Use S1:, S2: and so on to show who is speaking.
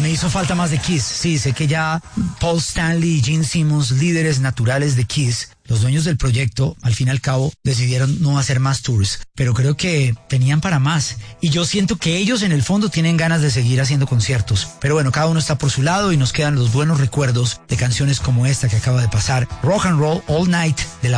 S1: Me hizo falta más de Kiss. Sí, sé que ya Paul Stanley y Gene Simmons, líderes naturales de Kiss, los dueños del proyecto, al fin y al cabo, decidieron no hacer más tours. Pero creo que tenían para más. Y yo siento que ellos en el fondo tienen ganas de seguir haciendo conciertos. Pero bueno, cada uno está por su lado y nos quedan los buenos recuerdos de canciones como esta que acaba de pasar. Rock and Roll All Night de la